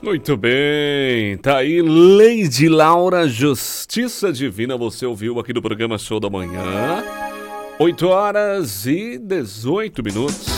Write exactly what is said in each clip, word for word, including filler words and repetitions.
Muito bem, tá aí Lady Laura, Justiça Divina, você ouviu aqui no programa Show da Manhã, oito horas e dezoito minutos.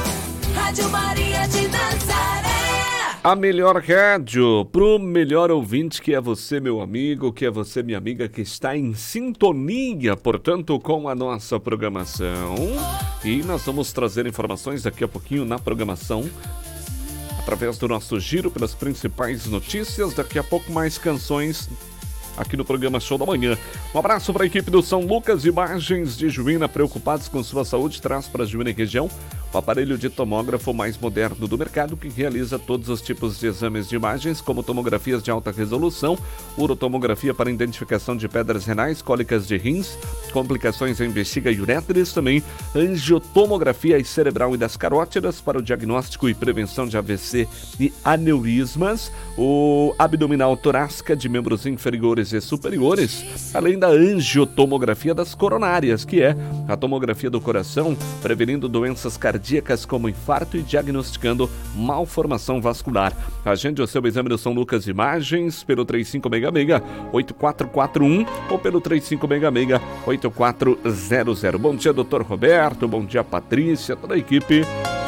Rádio Maria de Nazaré. A melhor rádio pro melhor ouvinte, que é você, meu amigo, que é você, minha amiga, que está em sintonia, portanto, com a nossa programação. E nós vamos trazer informações daqui a pouquinho na programação, através do nosso giro pelas principais notícias. Daqui a pouco mais canções aqui no programa Show da Manhã. Um abraço para a equipe do São Lucas Imagens de Juína, preocupados com sua saúde, traz para a Juína e região o aparelho de tomógrafo mais moderno do mercado, que realiza todos os tipos de exames de imagens, como tomografias de alta resolução, urotomografia para identificação de pedras renais, cólicas de rins, complicações em bexiga e uretres, também angiotomografia cerebral e das carótidas para o diagnóstico e prevenção de A V C e aneurismas, o abdominal torácica de membros inferiores e superiores, além da angiotomografia das coronárias, que é a tomografia do coração, prevenindo doenças cardíacas como infarto e diagnosticando malformação vascular. Agende o seu exame do São Lucas Imagens pelo trinta e cinco seis seis, oito quatro quatro um ou pelo trinta e cinco seis seis, oito quatro zero zero. Bom dia, doutor Roberto, bom dia, Patrícia, toda a equipe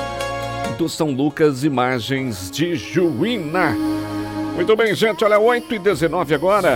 do São Lucas Imagens de Juína. Muito bem, gente, olha, oito e dezenove agora.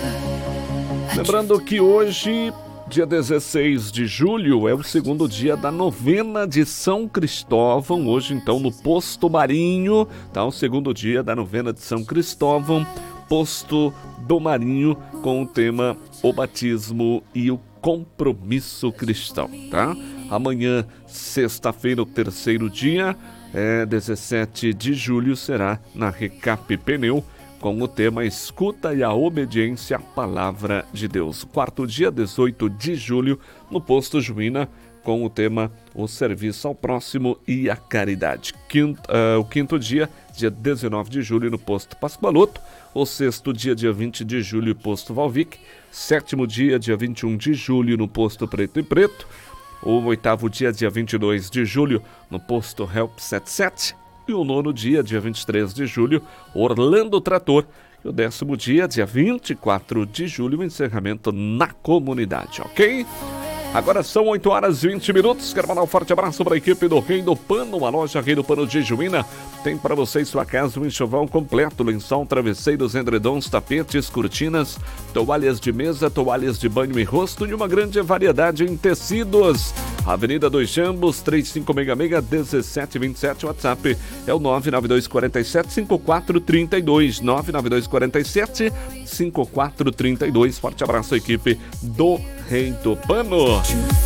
Lembrando que hoje, dia dezesseis de julho, é o segundo dia da novena de São Cristóvão. Hoje, então, no Posto Marinho, tá? O segundo dia da novena de São Cristóvão, Posto do Marinho, com o tema O Batismo e o Compromisso Cristão, tá? Amanhã, sexta-feira, o terceiro dia, é, dezessete de julho, será na Recap Pneu, com o tema Escuta e a Obediência à Palavra de Deus. Quarto dia, dezoito de julho, no Posto Juína, com o tema O Serviço ao Próximo e a Caridade. Quinto, uh, o quinto dia, dia dezenove de julho, no Posto Pascoaloto. O sexto dia, dia vinte de julho, Posto Valvic. Sétimo dia, dia vinte e um de julho, no Posto Preto e Preto. O oitavo dia, dia vinte e dois de julho, no Posto Help setenta e sete. E o nono dia, dia vinte e três de julho, Orlando Trator. E o décimo dia, dia vinte e quatro de julho, o encerramento na comunidade, ok? Agora são oito horas e vinte minutos. Quero mandar um forte abraço para a equipe do Rei do Pano. A loja Rei do Pano de Juína tem para você em sua casa um enxoval completo: lençol, travesseiros, edredons, tapetes, cortinas, toalhas de mesa, toalhas de banho e rosto e uma grande variedade em tecidos. Avenida dos Jambos, trinta e cinco seis seis, dezessete vinte e sete. WhatsApp é o nove nove dois quatro sete, cinco quatro três dois, nove nove dois quatro sete, cinco quatro três dois. Forte abraço à equipe do Rei do Pano.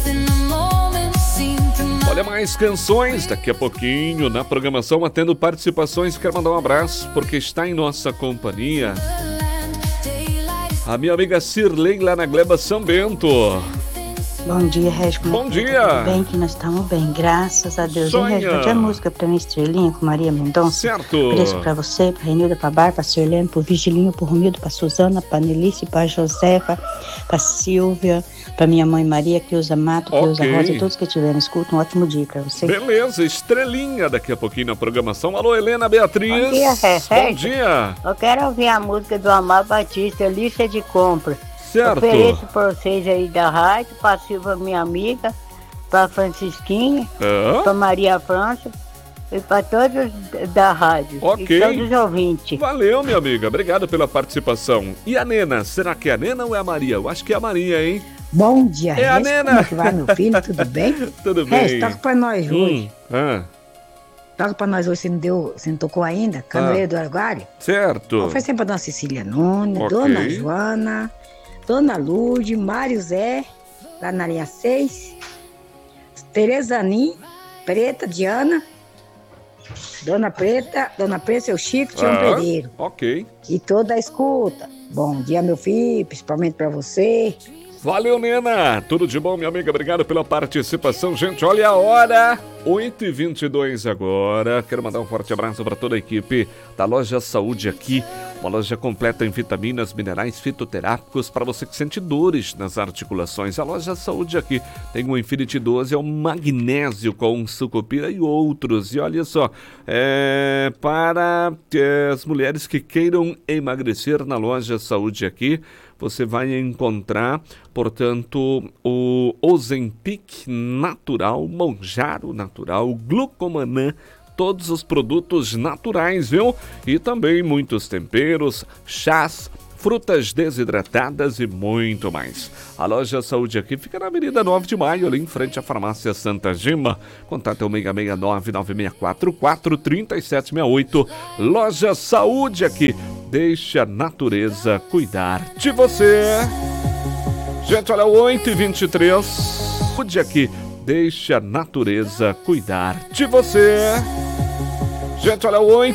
Olha, mais canções daqui a pouquinho na programação, atendo participações. Quero mandar um abraço porque está em nossa companhia a minha amiga Cirlei, lá na Gleba São Bento. Bom dia, Régio. Bom dia. Tudo bem? Que nós estamos bem, graças a Deus. Sonha. E, Régio, pede a música pra mim, Estrelinha, com Maria Mendonça. Certo. Ofereço pra você, pra Renilda, pra Bar, pra Sirlene, pro Vigilinho, pro Romildo, pra Suzana, pra Nelice, pra Josefa, pra Silvia, pra minha mãe Maria, Cleusa Mato, Cleusa Ok. Rosa e todos que tiveram escuta. Um ótimo dia pra você. Beleza, Estrelinha daqui a pouquinho na programação. Alô, Helena Beatriz. Bom dia, Régio. Bom dia. Eu quero ouvir a música do Amado Batista, Lista de Compra. Certo. Ofereço para vocês aí da rádio, para Silva, minha amiga, para Francisquinha, Hã? para Maria França e para todos da rádio. Ok. E todos os ouvintes. Valeu, minha amiga. Obrigado pela participação. E a Nena? Será que é a Nena ou é a Maria? Eu acho que é a Maria, hein? Bom dia, É a Regis. Nena. Como é que vai, meu filho? Tudo bem? Tudo bem. Regis, toca pra nós hoje. Hum, ah, Toca pra nós hoje, você não, deu, você não tocou ainda? Canoeiro do Arguário? certo. Oferecendo pra Dona Cecília Nunes, Ok. Dona Joana, Dona Lourdes, Mário Zé, lá na linha seis, Tereza Anim, Preta, Diana, Dona Preta, Dona Preta, seu Chico, Tião Ah, Pereiro. ok. E toda a escuta. Bom dia, meu filho, principalmente pra você. Valeu, Nena. Tudo de bom, minha amiga. Obrigado pela participação. Gente, olha a hora. oito e vinte e dois agora. Quero mandar um forte abraço para toda a equipe da Loja Saúde aqui. Uma loja completa em vitaminas, minerais, fitoterápicos para você que sente dores nas articulações. A Loja Saúde aqui tem o Infinity doze, é o magnésio com sucupira e outros. E olha só, é para para é, as mulheres que queiram emagrecer na loja Saúde Aqui. Você vai encontrar, portanto, o Ozempic natural, Monjaro natural, Glucomanã, todos os produtos naturais, viu? E também muitos temperos, chás, frutas desidratadas e muito mais. A loja Saúde Aqui fica na Avenida nove de maio, ali em frente à Farmácia Santa Gema. Contato é o seis seis nove, nove seis quatro quatro, três sete seis oito. Loja Saúde Aqui. Deixa a natureza cuidar de você. Gente, olha, oito e vinte e três. Saúde Aqui. Deixa a natureza cuidar de você. Gente, olha, oito